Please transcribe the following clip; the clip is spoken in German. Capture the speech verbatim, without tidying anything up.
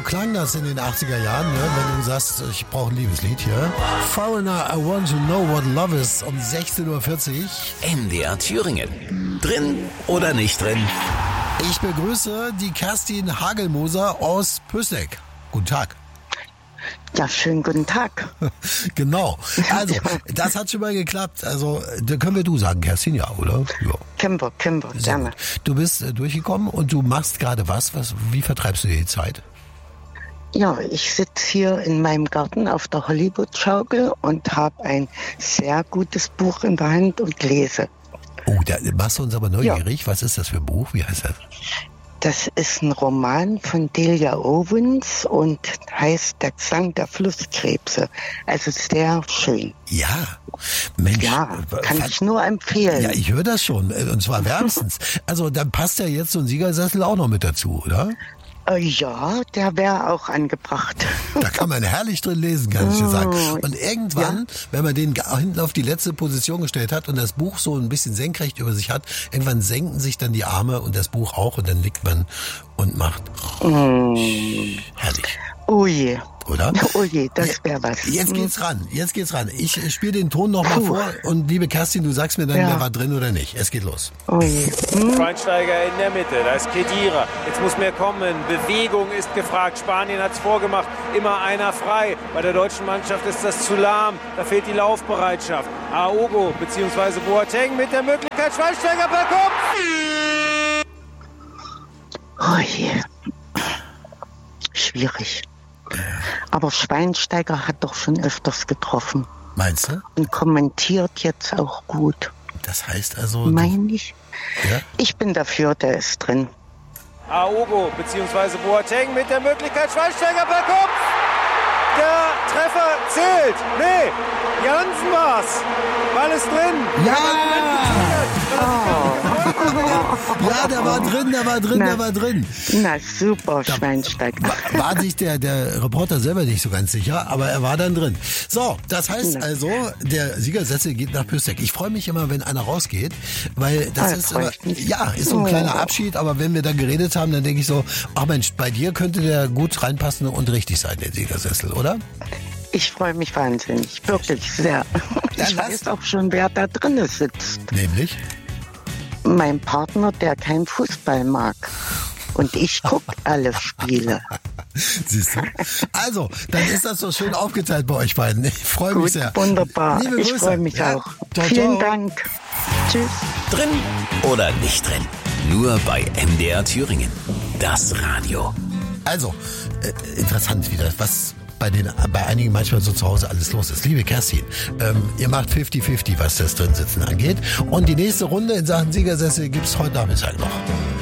klang das in den achtziger Jahren, ne? Wenn du sagst, ich brauche ein Liebeslied hier. Foreigner, I want to know what love is um sechzehn Uhr vierzig. M D R Thüringen. Drin oder nicht drin? Ich begrüße die Kerstin Hagelmoser aus Pößneck. Guten Tag. Ja, schönen guten Tag. Genau. Also, das hat schon mal geklappt. Also, da können wir du sagen, Kerstin, ja, oder? Ja. Können wir, können wir, gerne. Du bist äh, durchgekommen und du machst gerade was? was? Wie vertreibst du dir die Zeit? Ja, ich sitze hier in meinem Garten auf der Hollywood-Schaukel und habe ein sehr gutes Buch in der Hand und lese. Oh, da machst du uns aber neugierig. Ja. Was ist das für ein Buch? Wie heißt das? Das ist ein Roman von Delia Owens und heißt Der Gesang der Flusskrebse. Also sehr schön. Ja, Mensch. Ja, kann ich nur empfehlen. Ja, ich höre das schon. Und zwar wärmstens. Also dann passt ja jetzt so ein Siegersessel auch noch mit dazu, oder? Äh, ja, der wäre auch angebracht. Da kann man herrlich drin lesen, kann ich dir sagen. Und irgendwann, ja. wenn man den hinten auf die letzte Position gestellt hat und das Buch so ein bisschen senkrecht über sich hat, irgendwann senken sich dann die Arme und das Buch auch und dann liegt man und macht mm. herrlich. Oh je. Oder? Oh je, das wäre was. Jetzt geht's ran, jetzt geht's ran. Ich spiele den Ton nochmal vor und liebe Kerstin, du sagst mir dann, ja. wer war drin oder nicht. Es geht los. Oh je. Hm? Schweinsteiger in der Mitte, da ist Khedira. Jetzt muss mehr kommen. Bewegung ist gefragt. Spanien hat's vorgemacht. Immer einer frei. Bei der deutschen Mannschaft ist das zu lahm. Da fehlt die Laufbereitschaft. Aogo bzw. Boateng mit der Möglichkeit. Schweinsteiger per Kopf. Oh je. Schwierig. Aber Schweinsteiger hat doch schon öfters getroffen. Meinst du? Und kommentiert jetzt auch gut. Das heißt also... Meine ich? Ja? Ich bin dafür, der ist drin. Aogo bzw. Boateng mit der Möglichkeit. Schweinsteiger per Kopf. Der Treffer zählt. Nee, Jansen war's. Ball ist drin. Ja! Oh. Ja, der war drin, der war drin, na, der war drin. Na super, da Schweinsteiger. War, war sich der, der Reporter selber nicht so ganz sicher, aber er war dann drin. So, das heißt na. also, der Siegersessel geht nach Pößneck. Ich freue mich immer, wenn einer rausgeht, weil das ah, ist immer, ja, ist so ein kleiner Abschied, aber wenn wir dann geredet haben, dann denke ich so, ach Mensch, bei dir könnte der gut reinpassen und richtig sein, der Siegersessel, oder? Ich freue mich wahnsinnig, wirklich sehr. Dann ich was? weiß auch schon, wer da drinnen sitzt. Nämlich? Mein Partner, der keinen Fußball mag. Und ich gucke alle Spiele. Siehst du? Also, dann ist das so schön aufgeteilt bei euch beiden. Ich freue mich sehr. Wunderbar. Liebe ich freue mich ja. auch. Ciao, Vielen ciao. Dank. Tschüss. Drin oder nicht drin? Nur bei M D R Thüringen. Das Radio. Also, äh, interessant wieder, was bei den bei einigen manchmal so zu Hause alles los ist. Liebe Kerstin, ähm, ihr macht fünfzig fünfzig, was das Drinsitzen angeht. Und die nächste Runde in Sachen Siegersessel gibt's heute Nachmittag noch.